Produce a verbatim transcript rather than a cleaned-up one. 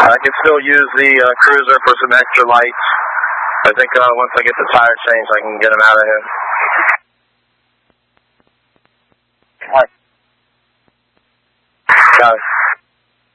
I can still use the uh, cruiser for some extra lights. I think uh, once I get the tire changed, I can get them out of here. All right. Got it.